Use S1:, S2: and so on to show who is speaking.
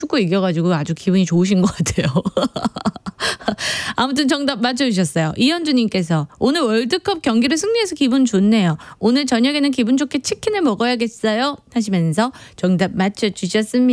S1: 축구 이겨가지고 아주 기분이 좋으신 것 같아요. 아무튼 정답 맞춰주셨어요. 이현주님께서 오늘 월드컵 경기를 승리해서 기분 좋네요. 오늘 저녁에는 기분 좋게 치킨을 먹어야겠어요 하시면서 정답 맞춰주셨습니다.